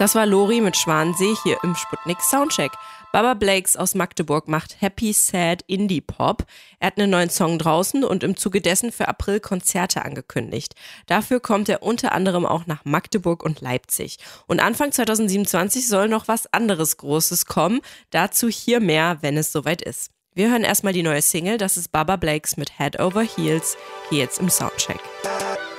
Das war Lori mit Schwanensee hier im Sputnik Soundcheck. Baba Blakes aus Magdeburg macht Happy Sad Indie Pop. Er hat einen neuen Song draußen und im Zuge dessen für April Konzerte angekündigt. Dafür kommt er unter anderem auch nach Magdeburg und Leipzig. Und Anfang 2027 soll noch was anderes Großes kommen. Dazu hier mehr, wenn es soweit ist. Wir hören erstmal die neue Single, das ist Baba Blakes mit Head Over Heels, hier jetzt im Soundcheck.